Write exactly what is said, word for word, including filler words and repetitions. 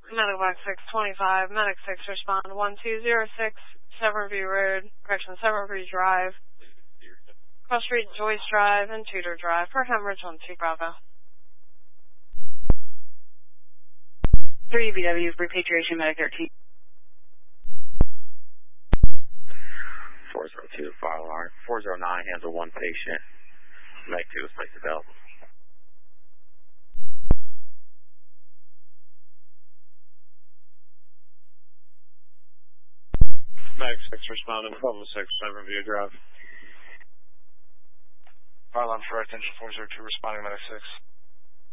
Medivac six twenty-five, Medic six respond one two zero six, Severnview Road, correction, Severnview Drive, Cross Street, Joyce Drive, and Tudor Drive for hemorrhage on two Bravo. three V W, repatriation, Medic thirteen. four zero two, fire alarm. four zero nine, handle one patient. Medic two is placed available. Medic six responding, Coma six, Severnview Drive. Fire alarm for attention four zero two, responding Medic six.